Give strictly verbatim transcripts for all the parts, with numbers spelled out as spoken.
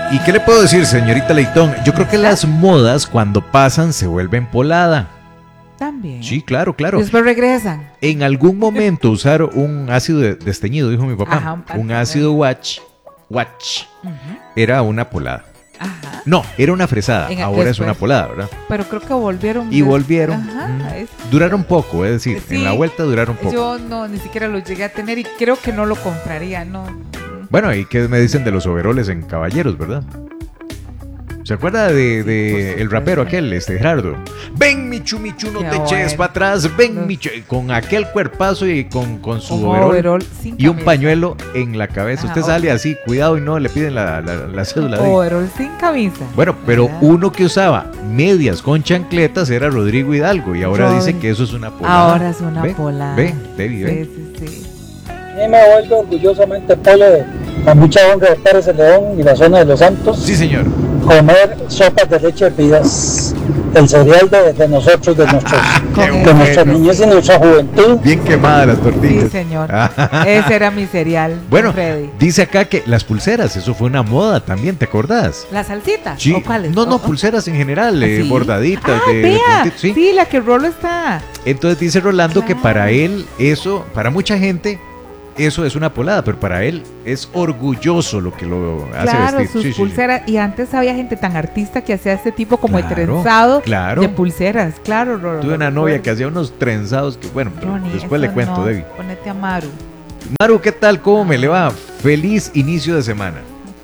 ¿Y qué le puedo decir, señorita Leitón? Yo creo que las modas cuando pasan se vuelven polada. También. Sí, claro, claro. Y después regresan. En algún momento usar un ácido de- desteñido, dijo mi papá. Ajá, un un ácido watch, watch, Uh-huh. era una polada. Ajá. No, era una fresada. En- Ahora es después. una polada, ¿verdad? Pero creo que volvieron. Y volvieron. Ajá. Mm. es- Duraron poco, es decir, Sí. en la vuelta duraron poco. Yo no, ni siquiera lo llegué a tener y creo que no lo compraría, no. Bueno, ¿y qué me dicen de los overoles en Caballeros, verdad? ¿Se acuerda de, de por el supuesto. rapero aquel, este Gerardo? Ven, Michu, Michu, no Qué te eches bueno. para atrás. Ven, Los- Michu. Con aquel cuerpazo y con, con su Un overol, overol sin y un camisa. pañuelo en la cabeza. Ajá, Usted o- sale así, cuidado y no le piden la, la, la cédula. de- Overol sin camisa. Bueno, pero ¿Verdad? uno que usaba medias con chancletas era Rodrigo Hidalgo y ahora Rodri- dicen que eso es una polada. Ahora es una ¿Ve? polada. Ve, Debbie, ve. Sí, sí, sí. Y me oigo orgullosamente polo de la mucha honra de Pérez de León y la zona de Los Santos. Sí, señor. Comer sopas de leche de pidas, el cereal de, de nosotros, de, nuestros, Qué de bueno. nuestra niñez y nuestra juventud. Bien quemadas las Sí, tortillas. señor. Ah. Ese era mi cereal. Bueno, Freddy. dice acá que las pulseras, eso fue una moda también, ¿te acordás? ¿La salsita? Sí. ¿O cuáles? No, no, ¿O- o- pulseras en general, eh, ¿Sí? bordaditas. Ah, de, de vea, puntitos, sí. sí, la que Rolo está. Entonces dice Rolando que Claro. para él eso, para mucha gente, eso es una polada, pero para él es orgulloso lo que lo hace Claro, vestir. sus Sí, sí, sí. pulseras. Y antes había gente tan artista que hacía este tipo como Claro, de trenzado claro. de pulseras. Claro, Rolo. Tuve lo una novia que recuerdo. hacía unos trenzados que, bueno, pero Ronnie, después le eso cuento, no. Debbie. Ponete a Maru. Maru, ¿qué tal? ¿Cómo me le va? Feliz inicio de semana.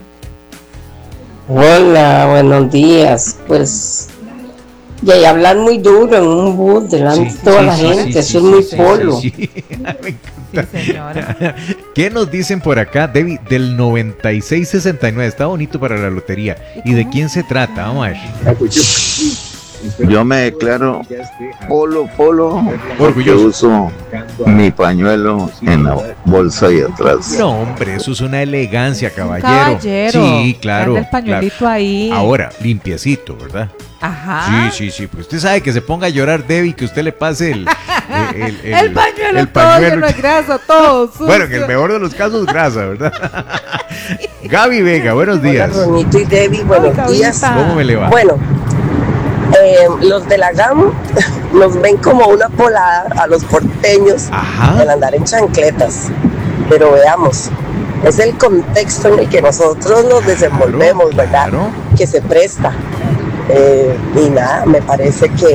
Hola, buenos días. Pues, ya y hablar muy duro en un bus delante Sí, de toda sí, la sí, gente, sí, eso sí, es sí, muy sí, polo. sí, sí. Me encanta. Sí, señora. ¿Qué nos dicen por acá, Debbie? Del noventa y seis sesenta y nueve, está bonito para la lotería. ¿Y de quién se trata? Vamos a ver. Yo me declaro polo, polo, porque Orgulloso. uso mi pañuelo en la bolsa y atrás. No, hombre, eso es una elegancia, caballero. Caballero. Sí, claro. Anda el pañuelito claro. ahí. Ahora, limpiecito, ¿verdad? Ajá. Sí, sí, sí. Pues usted sabe que se ponga a llorar, Debbie, que usted le pase el, el, el- El pañuelo, el todo pañuelo. lleno de grasa, todo sucio. Bueno, en el mejor de los casos, grasa, ¿verdad? Gaby Vega, buenos Hola, días. Ronito y Debbie, buenos Ay, días. Cabita. ¿Cómo me le va? Bueno, eh, los de la G A M nos ven como una polada a los porteños Ajá. el andar en chancletas. Pero veamos, es el contexto en el que nosotros nos desenvolvemos, ¿verdad? claro. Que se presta. Eh, y nada, me parece que,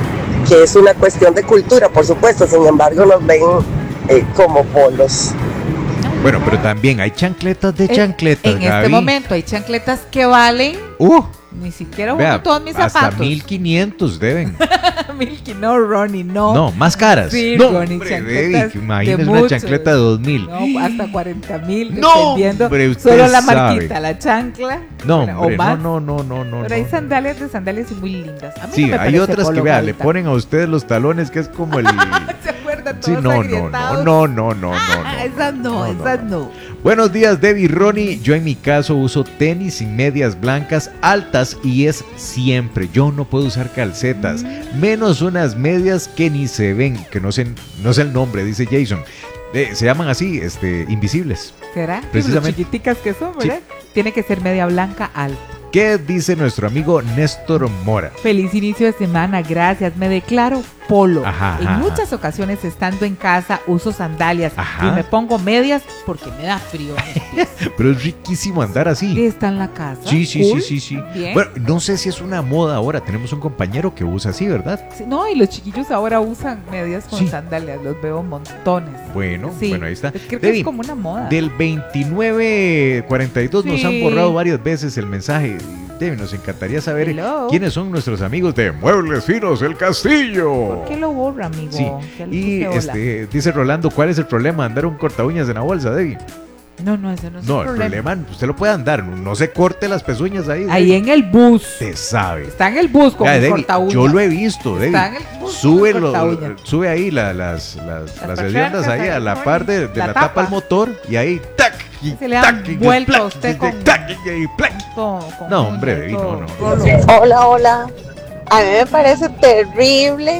que es una cuestión de cultura, por supuesto. Sin embargo, nos ven eh, como polos. Bueno, pero también hay chancletas de En- chancletas, En Gaby. este momento hay chancletas que valen Uh, ni siquiera vea, junto todos mis hasta zapatos. mil quinientos deben. Milky, no, Ronnie, no. No, más caras. Sí, no, Ronnie, hombre, chancletas Debbie, imagínese de una muchos. chancleta de dos mil. No, hasta cuarenta mil. No, dependiendo. hombre, usted Solo la sabe. marquita, la chancla. No, bueno, hombre, o más. no, no, no, no, no. Pero hay no. sandalias de sandalias y muy lindas. A mí Sí, no me hay parece otras que, polo, vea, le Gavita. ponen a ustedes los talones que es como el... ¿Se acuerdan Sí, todos no, no, no, agrietados? no, no, no, no, Ah, no. esas no, No, no, esas no. no. Buenos días, Debbie y Ronnie. Yo en mi caso uso tenis sin medias blancas altas y es siempre. Yo no puedo usar calcetas, Mm. menos unas medias que ni se ven, que no sé, no sé el nombre, dice Jason. Eh, se llaman así, este, invisibles. ¿Será? Precisamente. Las chiquiticas que son, Sí. ¿verdad? Tiene que ser media blanca alta. ¿Qué dice nuestro amigo Néstor Mora? Feliz inicio de semana, gracias. Me declaro polo. Ajá, en ajá, muchas ocasiones estando en casa uso sandalias Ajá. y me pongo medias porque me da frío. Pero es riquísimo andar así. ¿Qué está en la casa? Sí, sí, Cool. sí, sí, sí. Bien. Bueno, no sé si es una moda ahora. Tenemos un compañero que usa así, ¿verdad? Sí, no, y los chiquillos ahora usan medias con Sí. sandalias, los veo montones. Bueno, Sí. bueno, ahí está. Creo que Debbie, es como una moda. del veintinueve cuarenta y dos nos Sí. han borrado varias veces el mensaje. Debbie, nos encantaría saber Hello. quiénes son nuestros amigos de Muebles Finos El Castillo. ¿Por qué lo borra, amigo? Sí, Ya le y puse hola. este, dice Rolando, ¿cuál es el problema de andar un corta uñas en la bolsa, Debbie? No, no, ese no es No, el el problema. problema, usted lo puede andar, no se corte las pezuñas ahí. Ahí Debbie. en el bus. Usted sabe. Está en el bus con Ya, un Debbie, corta uñas. yo lo he visto, Debbie. Está en el bus Sube, con lo- corta uñas. sube ahí la- las, las, Las las hediondas ahí persianas, a la ahí, par de, de la la, tapa. tapa. al motor y ahí tac y Se le han tac y vuelto plac, a usted y con- tac, y ahí, plac. Con- con No, un hombre, esto Debbie, no, no. rolo. Hola, hola. A mí me parece terrible,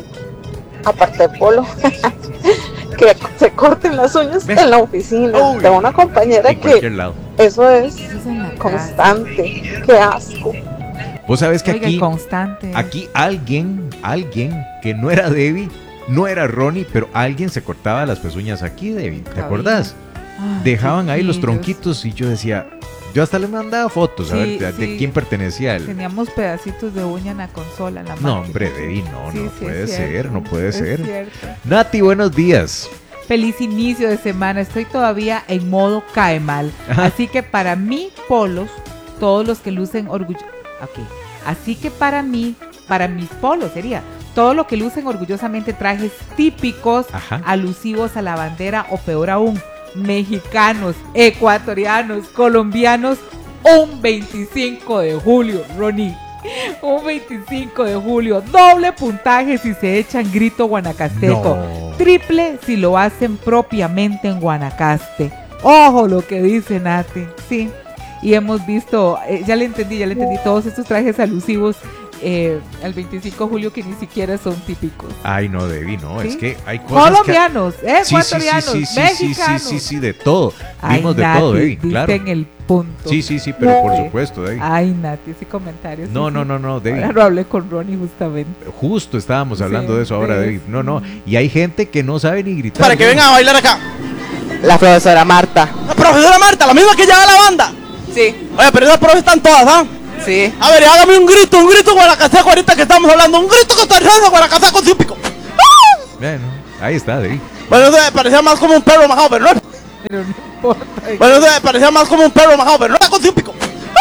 aparte de polo, que se corten las uñas ¿Ve? en la oficina. Uy. Tengo una compañera En que cualquier lado. Eso es Eso es en la casa. constante. Qué asco. Vos sabés que Oiga, aquí, constante. aquí alguien, alguien que no era Debbie, no era Ronnie, pero alguien se cortaba las pezuñas aquí, Debbie. ¿Te Cabía. acordás? Ay, Dejaban ahí los chiquillos. tronquitos y yo decía, yo hasta le mandaba fotos a Sí, ver de, de sí. quién pertenecía él. Teníamos pedacitos de uña en la consola, en la No, máquina. hombre, Debbie, no, Sí, no sí, puede es ser, cierto. no puede Es ser. cierto. Nati, buenos días. Feliz inicio de semana. Estoy todavía en modo cae mal. Así que para mí, polos, todos los que lucen orgullo. Ok. Así que para mí, para mis polos sería todo lo que lucen orgullosamente trajes típicos, Ajá. alusivos a la bandera o peor aún, mexicanos, ecuatorianos, colombianos, un veinticinco de julio, Ronnie. Un veinticinco de julio, doble puntaje si se echan grito guanacasteco. No. Triple si lo hacen propiamente en Guanacaste. Ojo lo que dice Nati, sí. Y hemos visto, eh, ya le entendí, ya le entendí todos estos trajes alusivos eh, al veinticinco de julio que ni siquiera son típicos. Ay, no, Debbie, no, ¿Sí? es que hay cosas Colombianos, que... Sí, sí, ecuatorianos, sí, sí, sí, mexicanos. Sí, sí, sí, sí, de todo. Ay, Vimos de Nati, todo, Debbie, diste claro. en el punto. Sí, sí, sí, pero por Sí. supuesto, Debbie. Ay, Nati, ese comentario. sí, No, sí. no, no, no, Debbie. Ahora lo hablé con Ronnie justamente. Justo estábamos hablando Sí, de eso ahora, sí. Debbie. No, no. Y hay gente que no sabe ni gritar. Para que ¿no? vengan a bailar acá. La profesora Marta. La profesora Marta, la misma que lleva la banda. Sí, Oye, pero esas profes están todas, ¿ah? sí. A ver, hágame un grito, un grito guanacasteco ahorita que estamos hablando. Un grito costarricense guanacasteco sin pico. Bueno, ahí está, Debbie. Bueno, eso me parecía más como un perro majado, pero no. Pero no importa. Bueno, eso me parecía más como un perro majado, pero no era con sin pico.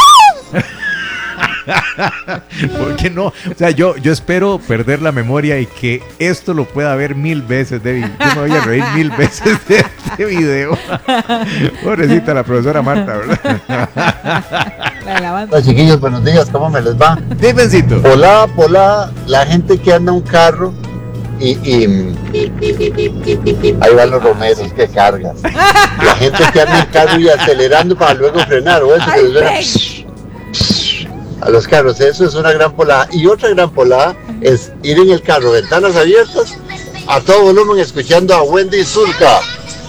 ¿Por qué no? O sea, yo, yo espero perder la memoria y que esto lo pueda ver mil veces, Debbie. Yo me voy a reír mil veces de este video. Pobrecita la profesora Marta, ¿verdad? La de la banda. Hola chiquillos, buenos días, ¿cómo me les va? Dímencito. Polada, polada, la gente que anda en un carro y, y ahí van los romeros que cargas. La gente que anda en carro y acelerando para luego frenar, o eso que les suena psh, psh, a los carros, eso es una gran polada. Y otra gran polada es ir en el carro, ventanas abiertas, a todo volumen, escuchando a Wendy Zulka.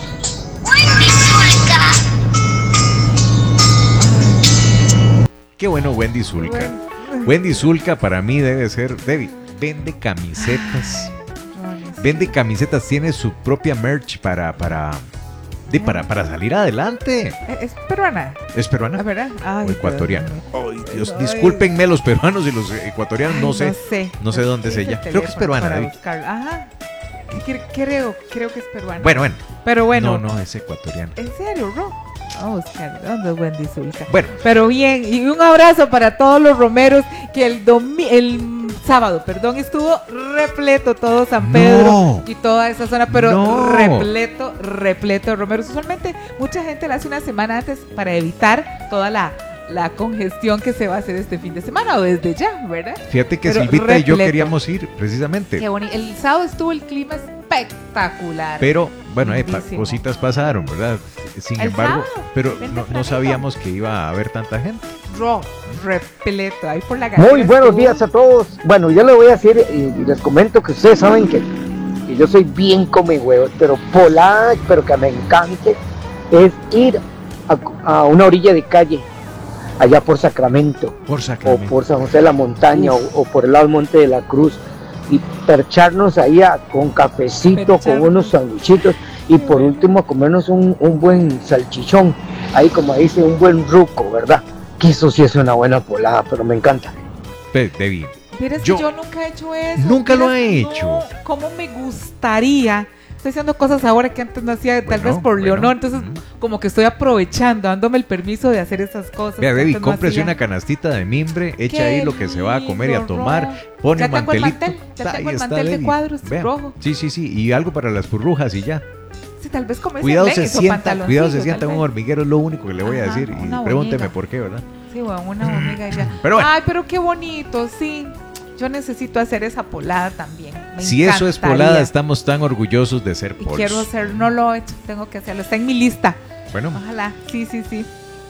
Qué bueno Wendy Zulka. Wendy Zulka para mí debe ser, Debbie, vende camisetas. Vende camisetas, tiene su propia merch para para de, para, para salir adelante. Eh, Es peruana, ¿Es peruana? ¿verdad? Ay, O ecuatoriana. perdóname. Ay, Dios, Ay. discúlpenme los peruanos y los ecuatorianos, no sé. No sé. No sé dónde es Ese ella. Creo que es peruana, para David. buscarlo. Ajá. Cre- Creo, creo que es peruana. Bueno, bueno. Pero bueno. No, no, es ecuatoriana. ¿En serio, Ro? Vamos a buscar. ¿Dónde es Wendy Zulka? Bueno. Pero bien, y un abrazo para todos los romeros que el domi el sábado, perdón, estuvo repleto todo San Pedro No. y toda esa zona, pero No. repleto, repleto de romeros. Usualmente mucha gente lo hace una semana antes para evitar toda la, la congestión que se va a hacer este fin de semana o desde ya, ¿verdad? Fíjate que Pero Silvita y yo repleto. queríamos ir, precisamente. Qué bonito. El sábado estuvo el clima espectacular. Pero, bueno, eh, pa- Lindísimo. cositas pasaron, ¿verdad? Sin El embargo, sábado, pero vente no, no tempranito. sabíamos que iba a haber tanta gente. Ro, repleto, ahí por la galería Muy buenos estuvo. días a todos. Bueno, yo les voy a decir y, y les comento que ustedes saben que, que yo soy bien come huevos, pero polada, pero que me encante, es ir a, a una orilla de calle, allá por Sacramento, Por o Sacramento. por San José de la Montaña, o, o por el lado del Monte de la Cruz, y percharnos ahí a- con cafecito, con Percharnos. unos sanguichitos, y por último a comernos un, un buen salchichón, ahí como dice, un buen ruco, ¿verdad? Que eso sí es una buena polada, pero me encanta. Pe- Debbie, Vieras Yo- que yo nunca he hecho eso. Nunca lo Vieras he que hecho. no, ¿Cómo me gustaría? Estoy haciendo cosas ahora que antes no hacía, tal Bueno, vez por bueno, Leonor, entonces ujú. como que estoy aprovechando, dándome el permiso de hacer esas cosas. vea, que Debbie, antes no cómprese hacía. una canastita de mimbre, echa Qué ahí lo que se va a comer y a lindo, tomar, Ro. pone Ya un tengo el mantelito. mantel, ya Ahí tengo el está, mantel de Debbie. cuadros, Vea. rojo. Sí, sí, sí, y algo para las burbujas y ya. Sí, tal vez comerse Cuidado se leggings o sienta, cuidado se pantaloncillos, sienta tal un vez. hormiguero, es lo único que le voy a Ajá, decir. Y una pregúnteme hormiga. por qué, ¿verdad? Sí, bueno, una hormiga ya. Pero bueno. Ay, pero qué bonito, sí. Yo necesito hacer esa polada también. Me Si eso es encantaría. polada, estamos tan orgullosos de ser Y polos. quiero hacer, no lo he hecho, tengo que hacerlo. Está en mi lista. Bueno, Ojalá, sí, sí, sí.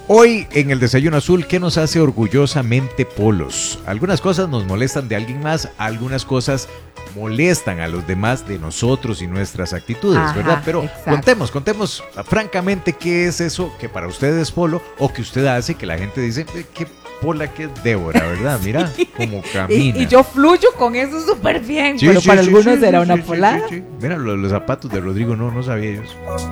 Hoy en el Desayuno Azul, ¿qué nos hace orgullosamente polos? Algunas cosas nos molestan de alguien más, algunas cosas molestan a los demás de nosotros y nuestras actitudes, Ajá, ¿verdad? Pero exacto. contemos, contemos francamente qué es eso que para usted es polo o que usted hace que la gente dice, qué pola que es Débora, ¿verdad? Mira cómo camina. Y, y yo fluyo con eso súper bien, Sí, pero sí, para sí, algunos sí, será sí, una sí, sí, polada. sí, sí. Mira, los, los zapatos de Rodrigo, no, no sabía ellos.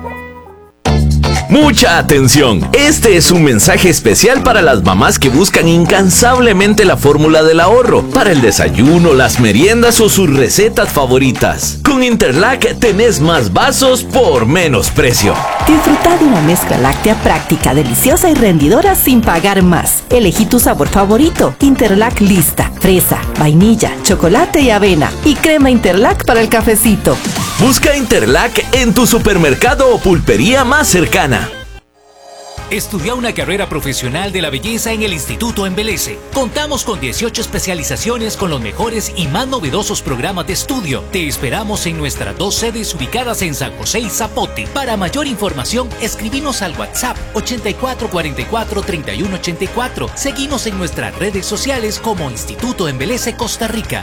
Mucha atención, este es un mensaje especial para las mamás que buscan incansablemente la fórmula del ahorro para el desayuno, las meriendas o sus recetas favoritas. Con Interlac tenés más vasos por menos precio. Disfruta de una mezcla láctea práctica, deliciosa y rendidora sin pagar más. Elegí tu sabor favorito. Interlac lista, fresa, vainilla, chocolate y avena. Y crema Interlac para el cafecito. Busca Interlac en tu supermercado o pulpería más cercana. Estudia una carrera profesional de la belleza en el Instituto Embeleze. Contamos con dieciocho especializaciones con los mejores y más novedosos programas de estudio. Te esperamos en nuestras dos sedes ubicadas en San José y Zapote. Para mayor información, escribinos al WhatsApp ochenta y cuatro cuarenta y cuatro treinta y uno ochenta y cuatro. Seguinos en nuestras redes sociales como Instituto Embeleze Costa Rica.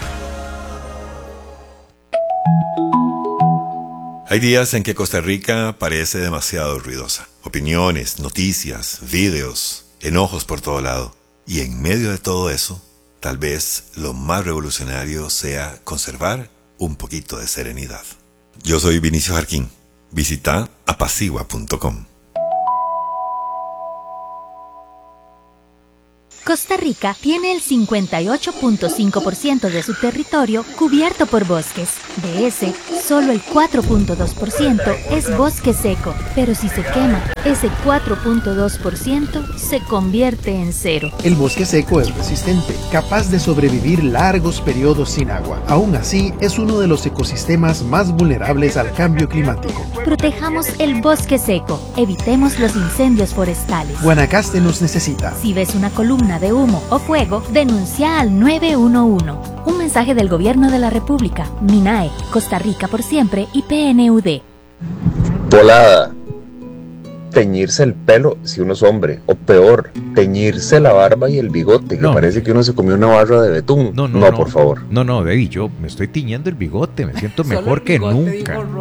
Hay días en que Costa Rica parece demasiado ruidosa. Opiniones, noticias, videos, enojos por todo lado. Y en medio de todo eso, tal vez lo más revolucionario sea conservar un poquito de serenidad. Yo soy Vinicio Jarquín. Visita apacigua punto com. Costa Rica tiene el cincuenta y ocho punto cinco por ciento de su territorio cubierto por bosques. De ese, solo el cuatro punto dos por ciento es bosque seco, pero si se quema, ese cuatro punto dos por ciento se convierte en cero. El bosque seco es resistente, capaz de sobrevivir largos periodos sin agua. Aún así, es uno de los ecosistemas más vulnerables al cambio climático. Protejamos el bosque seco, evitemos los incendios forestales. Guanacaste nos necesita. Si ves una columna de humo o fuego, denuncia al nueve uno uno. Un mensaje del Gobierno de la República, MINAE, Costa Rica por siempre y P N U D. Polada. Teñirse el pelo si uno es hombre, o peor, teñirse la barba y el bigote, que No. parece que uno se comió una barra de betún. No, no, no, no. por favor. No, no, Debbie, yo me estoy tiñendo el bigote, me siento Solo mejor el que bigote, nunca. dijo Ron.